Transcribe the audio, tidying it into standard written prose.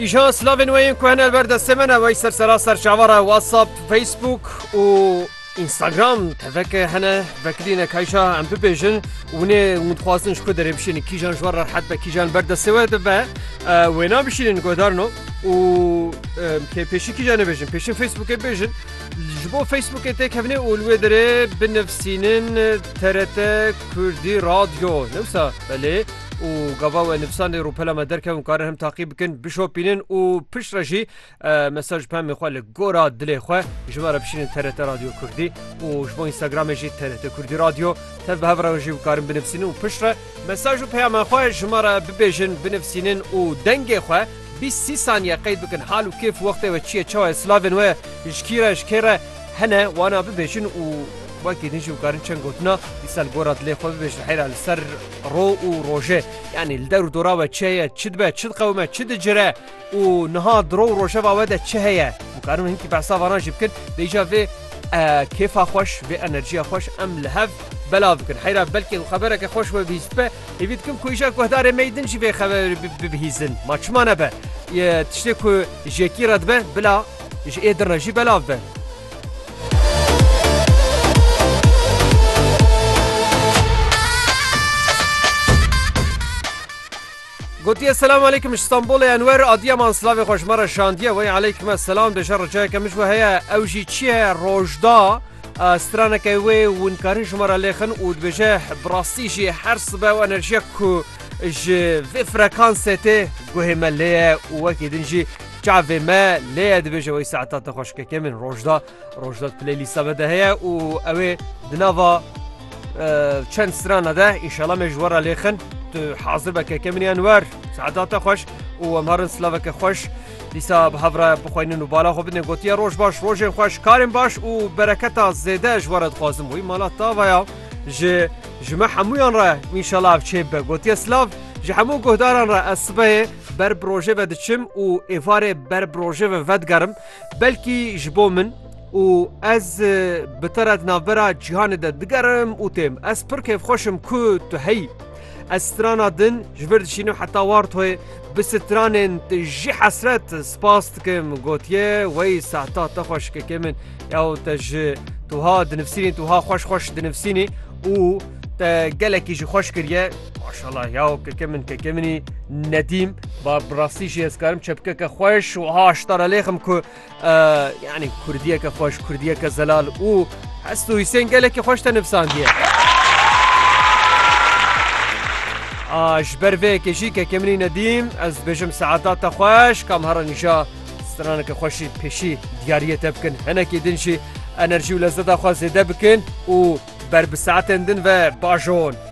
ایجان سلاوین وین که هنر برده سمنه وی سرسراسر شعواره واتساپ فیسبوک و اینستاگرام تفکه هنه وکلینه کایشا ام ببیجن ونه متخواستن شکو داره بشین کیجان جوار راحت به کیجان برده سوه به وینا بشینین گودارنو و که پیشی کیجانه بیجن پیشین فیسبوکه بیجن جبو فیسبوکه تک هفنه اولوه داره بنفسینن TRT کردی رادیو نوسا بله و قبا و نفسان روپلا ما درکه و کارن هم تعقیب کن بشوپینن و پش رجی مساج پهم میخواه لگورا دلی خواه جمعه بشینن TRT رادیو کردی و جبو اینستاگرام جی TRT کردی رادیو تف به هفره رجی و کارن بنفسینن و پش را مساج و پیام خواه جمعه ببیجن بنفسینن و دنگ خواه 20 ثانیه قید بکن حال و کیف وقت و چیه چه اسلاوین و اشکیره هنه وانا ببیجن و وقتی نجی وکارن چند گوتنا دیسال گوراد لی خود بیش حیران سر رو و روجه یعنی الدر دورا و چه چد به چد قومه چد جره و نهاد رو روجه و وده چه هیه وکارن هنگی بحثا واران جیب کن دیجا و کیف خوش و انرژی خوش ام لهف بلا بکن حیران بلکه خبره که خوش و بیست به ایوید کم کویجا که داره میدن جی به خبر بهیزن ما چما نبه یه تشتی که جیکی رد به بلا جی ایدر نجی بلا به گوتی السلام علیکم استانبول انور آدیامان سلاوی خوشمره شاندیه و علیکم السلام بشر رجای کمش و هیا اوجی چیه روجدا استرانه که وی ونکاری شماره لیخن و بجه براستیجی حرس به و انرژی که جه فرکانسه ته گوه ملیه و وکی دنجی جعوه ما لیه دبجه وی ساعتات خوش که من روجدا پلیلیستا بده هیا و اوی دناوا چند استرانه ده انشالله مجوره لیخن حاضر بك كمني انوار سعادات خوش ومهرن سلاوك خوش لسا بهفره بخوينن وبالا خو بدنا قوتيه روش باش روجين خوش كارم باش وبركتها زيده جوارد قازم وي مالا طاويا جمع حمويان را ان شاء الله بشيب قوتيه سلاف جحمو قهداران را اسبه بر بروجه ودچم و افاره بر بروجه ودگرم بلكي جبو من و از بترد نافرا جهان دگرم و تم از پر كيف خوشم كو تو هي استرانا دن جبرد شینو حتی وارد های بسترانن تجی حسرت سپاست کم گوتیه وی ساعتا تخوش که کمن یاو تج توها دنفسینی توها خوش دنفسینی و تگلکی جی خوش کریه ماشاءالله یاو که کمنی ندیم با براسیشی اسکارم چپکه که خوش و ها اشتار علیخم که یعنی کردیه که خوش کردیه که زلال و هستو حسین گلکی خوش تنفسان دیه جبر في كيجي كمني نديم از بجم سعادات خوش كم هر نشا استرانك خوشي بشي دياريه تبكن هنا كي دنشي انرجي ولذت خاص زياده بكن و بر بساعتين دن و باجون